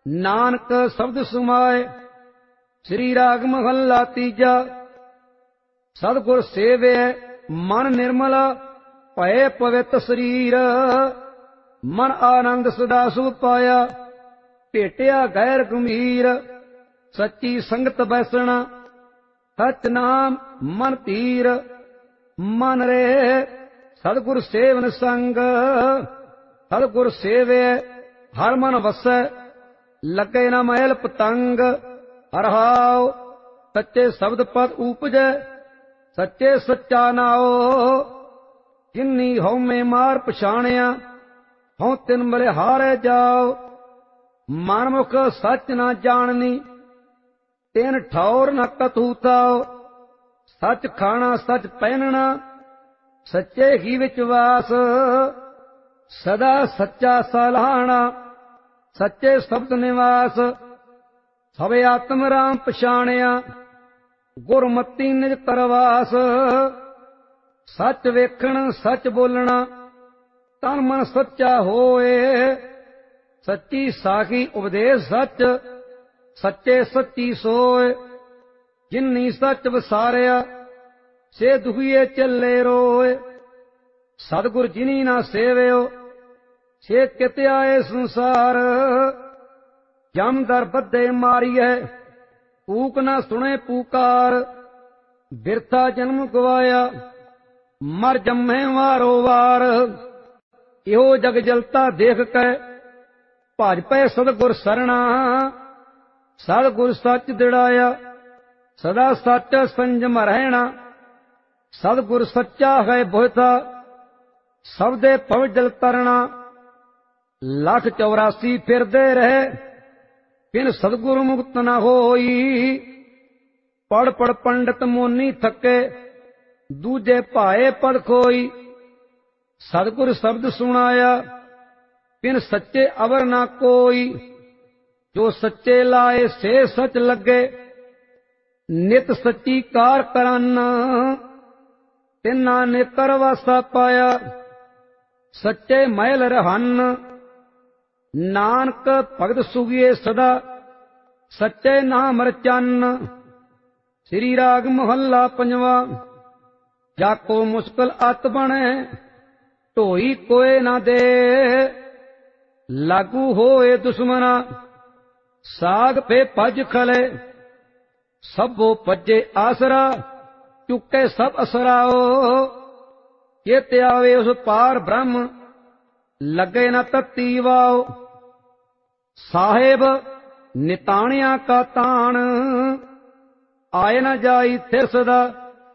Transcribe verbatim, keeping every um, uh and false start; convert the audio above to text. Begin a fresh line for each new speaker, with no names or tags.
नानक शब्द सुमाए। श्री राग महला तीजा। सतगुर सेवे मन निर्मल भय पवित शरीर। मन आनंद सदा सुख पाया भेटिया गैर गंभीर। सच्ची संगत बैसना सच नाम मन तीर। मन रे सतगुर सेवन संग। सतगुर सेवे हर मन वसै लगे न महल पतंग। हरहाओ सच्चे शब्द पद उपजै सच्चे सच्चा नाओ। जिन्नी हउमे मार पछाणिया हਉ तिन बलिहारै जाओ। मनमुख सच न जाननी तिन ठौर न कथू ताओ। सच खाना सच पहनना सच्चे ही विच वास। सदा सच्चा सलाहना सच्चे शब्द निवास। सवे आत्म राम पछाणिया गुरमति निज करवास। सच वेखण सच बोलना तन मन सच्चा होए। सच्ची साखी उपदेश सच सच्चे सच्ची सोए। जिन्नी सच वसारिया से दुखिए चले रोए। सतगुर जिनी ना सेवियो से कित आए संसार। जम दर बद्धे मारिए पूक ना सुने पुकार। बिरथा जन्म गवाया मर जम्मे वारो वार। इहो जग जलता देख कै भज पै सतगुर सरना। सतगुर सच दिड़ाया सदा सच संजम रहना। सतगुर सच्चा है बोहता सबदे पव जल तरना। लख चौरासी फिरदे रहे बिन सतगुरु मुक्त न होई। पढ़ पढ़ पंडित मोनी थके दूजे भाए पद खोई। सतगुर शब्द सुनाया बिन सच्चे अवर ना कोई। जो सच्चे लाए से सच लगे नित सच्ची कार करन। तिन्ना ने कर वासा पाया सच्चे महल रहन। नानक भगत सुगिए सदा सच्चे नाम रचन। श्री राग महला पंजवा। जाको मुश्किल अत बने ढोई कोय न दे। लागू होए दुश्मना साग पे भज खले। सबो भजे आसरा चुके सब असराओ। चेत आवे उस पार ब्रह्म लगे न तत्ती वाओ। साहेब निताणिया का ताण आए न जाई थिर सदा।